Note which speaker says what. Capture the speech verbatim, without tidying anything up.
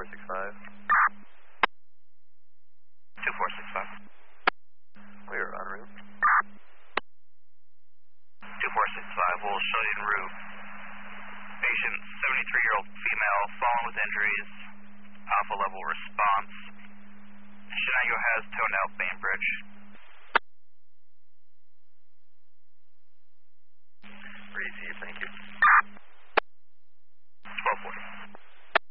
Speaker 1: six five.
Speaker 2: two four six five.
Speaker 1: We are en route.
Speaker 2: two four six five, we'll show you en route. Patient, seventy-three-year-old female, fallen with injuries, alpha level response. Shenango has toned out Bainbridge.